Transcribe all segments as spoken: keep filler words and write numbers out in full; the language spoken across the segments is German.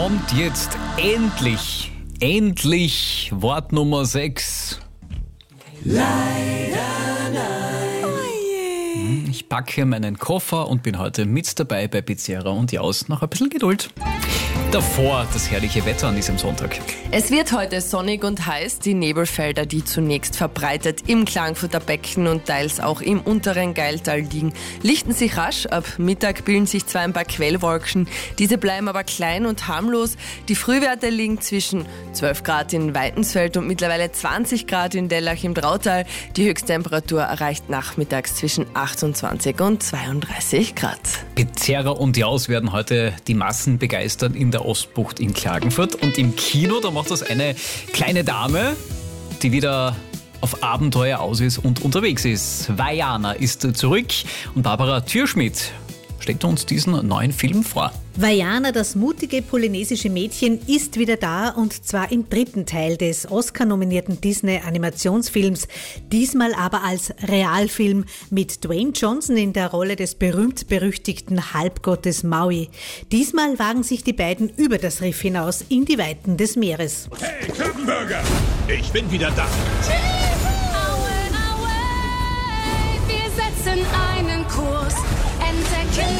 kommt jetzt endlich, endlich Wort Nummer sechs. Leider nein. Oh je. Ich packe meinen Koffer und bin heute mit dabei bei Pizzeria und Jaus. Noch ein bisschen Geduld. Davor das herrliche Wetter an diesem Sonntag. Es wird heute sonnig und heiß. Die Nebelfelder, die zunächst verbreitet im Klagenfurter Becken und teils auch im unteren Geiltal liegen, lichten sich rasch. Ab Mittag bilden sich zwar ein paar Quellwolken, diese bleiben aber klein und harmlos. Die Frühwerte liegen zwischen zwölf Grad in Weitensfeld und mittlerweile zwanzig Grad in Dellach im Drautal. Die Höchsttemperatur erreicht nachmittags zwischen achtundzwanzig und zweiunddreißig Grad. Pizzeria und Jaus werden heute die Massen begeistern in der Ostbucht in Klagenfurt. Und im Kino, da macht das eine kleine Dame, die wieder auf Abenteuer aus ist und unterwegs ist. Vaiana ist zurück und Barbara Türschmidt stellt uns diesen neuen Film vor. Vaiana, das mutige polynesische Mädchen, ist wieder da, und zwar im dritten Teil des Oscar-nominierten Disney-Animationsfilms. Diesmal aber als Realfilm mit Dwayne Johnson in der Rolle des berühmt-berüchtigten Halbgottes Maui. Diesmal wagen sich die beiden über das Riff hinaus in die Weiten des Meeres. Hey, Krabbenburger! Ich bin wieder da. Aue, aue, wir setzen einen Kurs, entdecken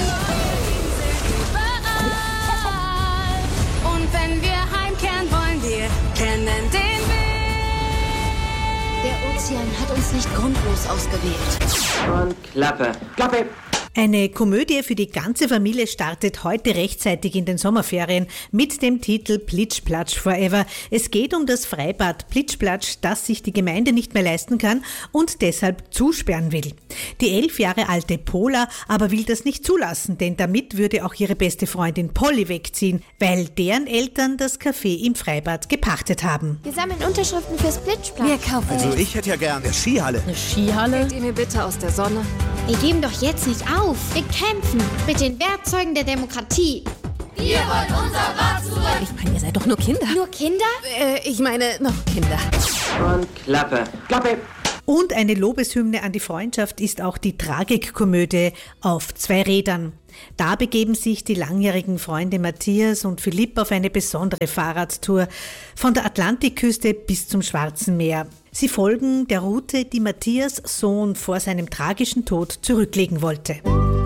überall. Und wenn wir heimkehren, wollen wir kennen den Weg. Der Ozean hat uns nicht grundlos ausgewählt. Und Klappe. Klappe! Eine Komödie für die ganze Familie startet heute rechtzeitig in den Sommerferien mit dem Titel Plitsch-Platsch Forever. Es geht um das Freibad Plitsch-Platsch, das sich die Gemeinde nicht mehr leisten kann und deshalb zusperren will. Die elf Jahre alte Pola aber will das nicht zulassen, denn damit würde auch ihre beste Freundin Polly wegziehen, weil deren Eltern das Café im Freibad gepachtet haben. Wir sammeln Unterschriften fürs Plitsch-Platsch. Wir kaufen Also nichts. ich hätte ja gern eine Skihalle. Eine Skihalle? Geht ihr mir bitte aus der Sonne? Wir geben doch jetzt nicht auf. Wir kämpfen mit den Werkzeugen der Demokratie. Wir wollen unser Bad zurück. Ich meine, ihr seid doch nur Kinder. Nur Kinder? Äh, ich meine, noch Kinder. Und Klappe. Klappe! Und eine Lobeshymne an die Freundschaft ist auch die Tragikkomödie Auf zwei Rädern. Da begeben sich die langjährigen Freunde Matthias und Philipp auf eine besondere Fahrradtour von der Atlantikküste bis zum Schwarzen Meer. Sie folgen der Route, die Matthias' Sohn vor seinem tragischen Tod zurücklegen wollte.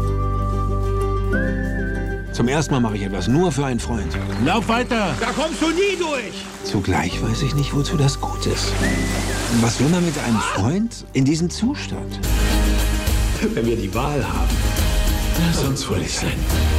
Zum ersten Mal mache ich etwas nur für einen Freund. Lauf weiter! Da kommst du nie durch! Zugleich weiß ich nicht, wozu das gut ist. Was will man mit einem Freund in diesem Zustand? Wenn wir die Wahl haben, lass uns fröhlich sein.